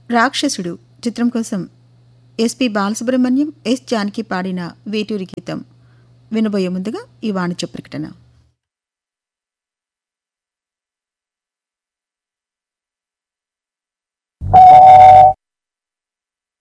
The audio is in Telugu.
రాక్షసుడు చిత్రం కోసం ఎస్పి బాలసుబ్రహ్మణ్యం, ఎస్ జానకి పాడిన వేటూరి గీతం వినబోయే ముందుగా ఈ వాణిజ్య ప్రకటన.